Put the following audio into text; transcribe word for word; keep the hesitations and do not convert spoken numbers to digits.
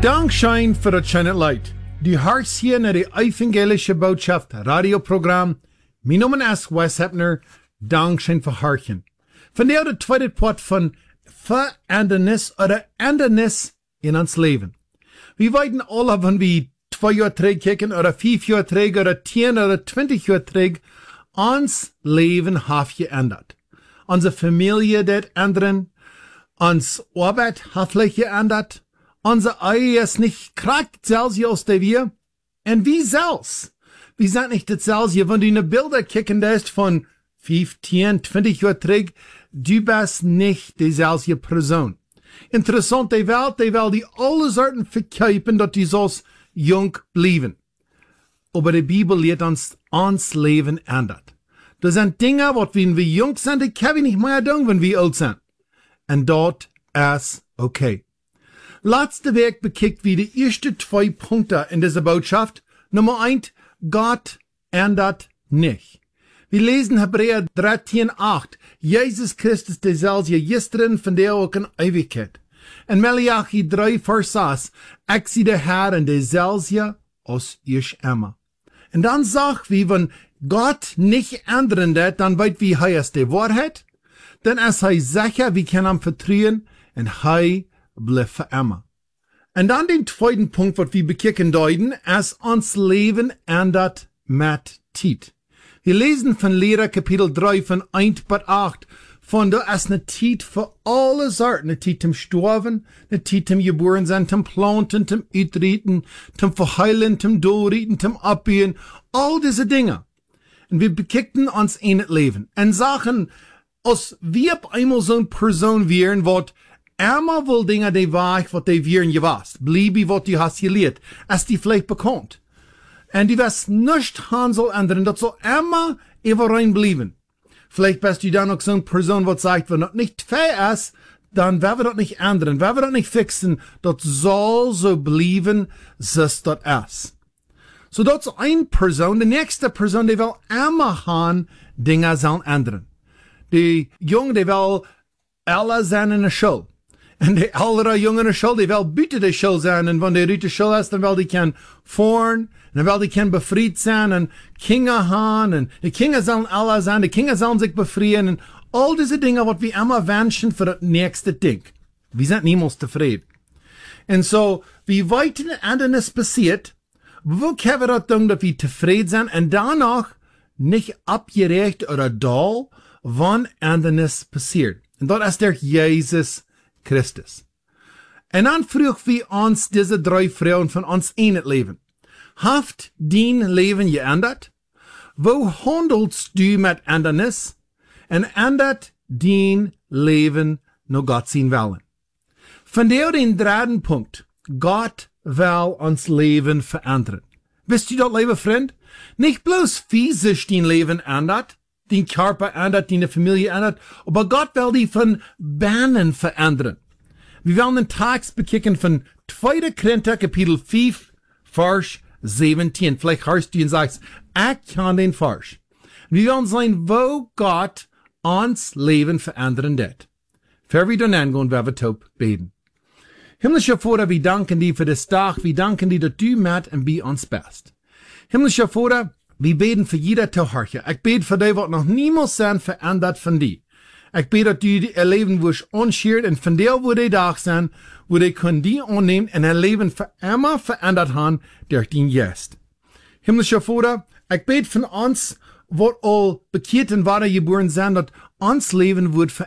Dankschein für das schöne Leid. Du hörst hier nach der evangelische Botschaft Radioprogramm. Mein Name ist Wes Heppner. Dankschein für Hörchen. Von der der zweite Part von Verändernis oder Ändernis in uns Leben. Wir weiden alle, wenn wir zwei Jahre zurückkicken oder fünf Jahre zurück oder zehn oder zwanzig Jahre zurück, uns Leben hat geändert. Unsere Familie hat ändern, uns Arbeit hat vielleicht geändert, unser Ei ist nicht krackt Celsius, der wir, und wie selbst. Wir sind nicht das Celsius, wenn du in Bilder kicken lässt von fünfzehn, zwanzig Jahre zurück, du bist nicht die Celsius Person. Interessant, die Welt, die will die alle Sorten verkaufen, dass die so jung bleiben. Aber die Bibel lehrt uns, uns Leben ändert. Das sind Dinge, was wenn wir jung sind, die können wir nicht mehr tun, wenn wir alt sind. Und dort ist okay. Letzte Woche bekickt wir die ersten zwei Punkte in dieser Botschaft. Nummer eins, Gott ändert nicht. Wir lesen Hebräer dreizehn acht. Jesus Christus derselbe gestern, von der auch in Ewigkeit. In Malachi drei Vers sechs, ich sie der Herr und derselbe aus ich immer. Und dann sagt wir, wenn Gott nicht ändern wird, dann weit wie er ist die Wahrheit, dann ist er sicher, wir können ihm vertrauen, und er bleibt für immer. Und dann den zweiten Punkt, was wir bekicken deuten, ist uns Leben ändert mit Zeit. Wir lesen von Lehrer Kapitel drei von eins bis acht, von da ist eine Zeit für alle Sorten, eine Zeit zum Sterben, eine Zeit zum Geboren sein, zum Planten, zum Utreten, zum Verheilen, zum Durchrieten, zum Abbiehen, all diese Dinge. Und wir bekickten uns in das Leben und sagen, als wir auf einmal so eine Person wären, wat einmal will Dinge, die wahr, was die wären gewasst, bliebe, was die hast gelehrt, als die vielleicht bekommt. Und die wirst nicht Hansel ändern, das soll immer immer reinbleiben. Vielleicht bist du dann noch so eine Person, die sagt, wenn das nicht fair ist, dann werden wir das nicht ändern, werden wir das nicht fixen, das soll so bleiben, wie es das ist. So, das ist eine Person, die nächste Person, die will immer haben, Dinge sollen ändern. Die Jungen, die will alle sein in der Schule. Und die ältere Jungen in der Schule, die will bitte die Schule sein. Und wenn die in der Schule ist, dann will die können fahren, dann will die können befreit sein, und Kinder haben, und die Kinder sollen alle sein, die Kinder sollen sich befreien, und all diese Dinge, was wir immer wünschen für das nächste Ding. Wir sind niemals zufrieden. Und so, wie weit ein Ändernis passiert, wo können wir das tun, dass wir zufrieden sind, und danach nicht abgerecht oder doll, wann Ändernis passiert. Und das ist der Jesus Christus. Und dann frug wir uns diese drei Frauen von uns in das Leben. Haft dein Leben geändert? Wo handelst du mit Ändernis? Und ändert dein Leben nur Gott sein Willen? Von der den dritten Punkt. Gott will uns Leben verändern. Wisst ihr das, liebe Freund? Nicht bloß physisch dein Leben ändert, dein Körper ändert, deine Familie ändert, aber Gott will die von Bahnen verändern. Wir wollen den Text bekicken von zweiter Korinther Kapitel fünf, Vers siebzehn. Vielleicht hörst du und sagst, ich kann den Vers. Wir wollen sehen, wo Gott uns Leben verändern wird. Für wir dann angehen, werden wir taub beten. Himmlischer Vater, wir danken dir für das Tag, wir danken dir, dass du mit und bei uns bist. Himmlischer Vater, wir beten für jeder Zuhörer. Ich bete für die, was noch niemals sein verändert von dir. Ich bete, dass du ihr Leben wirst unschert, und von der, wo die da sind, wo die können die annehmen und ihr Leben für immer verändert haben, durch den Geist. Himmlischer Vater, ich bete von uns, was all bekehrt und weitergeboren sind, dass uns Leben wird verändert.